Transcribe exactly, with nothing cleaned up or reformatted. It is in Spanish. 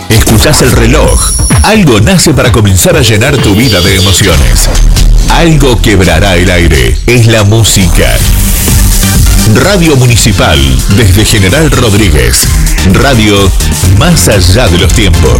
Escuchás el reloj. Algo nace para comenzar a llenar tu vida de emociones. Algo quebrará el aire. Es la música. Radio Municipal, desde General Rodríguez. Radio más allá de los tiempos.